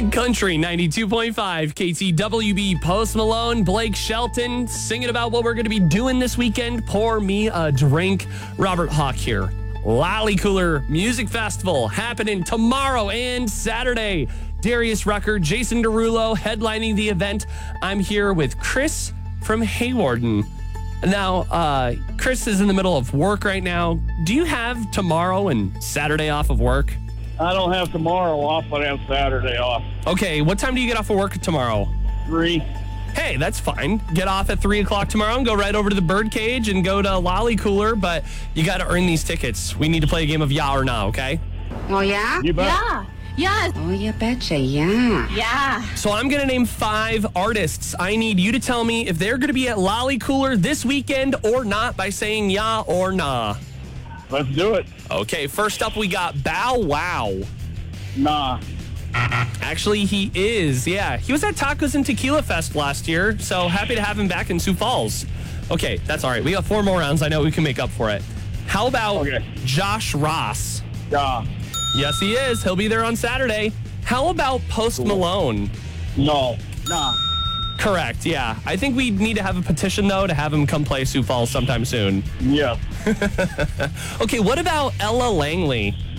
Country 92.5, KTWB, Post Malone, Blake Shelton, singing about what we're going to be doing this weekend. Pour me a drink. Robert Hawk here. Lolly Cooler Music Festival happening tomorrow and Saturday. Darius Rucker, Jason Derulo headlining the event. I'm here with Chris from Haywarden. Now, Chris is in the middle of work right now. Do you have tomorrow and Saturday off of work? I don't have tomorrow off, but I have Saturday off. Okay, what time do you get off of work tomorrow? 3. Hey, that's fine. Get off at 3 o'clock tomorrow and go right over to the Birdcage and go to Lolly Cooler, but you got to earn these tickets. We need to play a game of yeah or nah, okay? Oh, yeah? You bet. Yeah. Yes. Oh, you betcha, yeah. Yeah. So I'm going to name 5 artists. I need you to tell me if they're going to be at Lolly Cooler this weekend or not by saying yeah or nah. Let's do it. Okay, first up we got Bow Wow. Nah. Actually, he is. Yeah, he was at Tacos and Tequila Fest last year, so happy to have him back in Sioux Falls. Okay, that's all right. We got 4 more rounds. I know we can make up for it. How about Josh Ross? Yeah. Yes, he is. He'll be there on Saturday. How about Post Malone? No. Nah. Correct, yeah. I think we need to have a petition, though, to have him come play Sioux Falls sometime soon. Yeah. Okay, what about Ella Langley?